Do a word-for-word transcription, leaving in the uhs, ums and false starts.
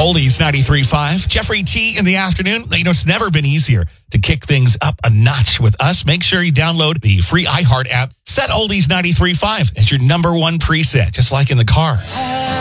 Oldies ninety-three point five. Jeffrey T in the afternoon. You know, it's never been easier to kick things up a notch with us. Make sure you download the free iHeart app. Set Oldies ninety-three point five as your number one preset, just like in the car.